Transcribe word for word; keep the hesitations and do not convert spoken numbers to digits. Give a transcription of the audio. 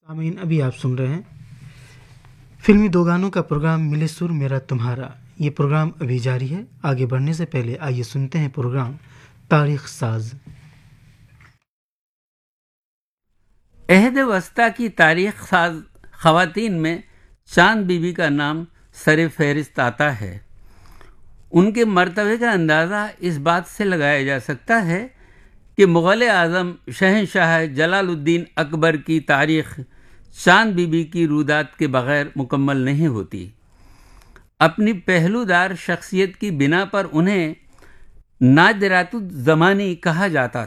सामीन, अभी आप सुन रहे हैं फिल्मी दो गानों का प्रोग्राम मिले सुर मेरा तुम्हारा। ये प्रोग्राम अभी जारी है। आगे बढ़ने से पहले आइए सुनते हैं प्रोग्राम तारीख साज। अहद वस्ता की तारीख साज ख़वातीन में चांद बीबी का नाम सर फहरिस्त आता है। उनके मर्तबे का अंदाज़ा इस बात से लगाया जा सकता है कि मुग़ल आज़म शहंशाह जलालुद्दीन अकबर की तारीख़ चांद बीबी की रुदात के बग़ैर मुकम्मल नहीं होती। अपनी पहलूदार शख्सियत की बिना पर उन्हें नादिरातुज़्ज़मानी कहा जाता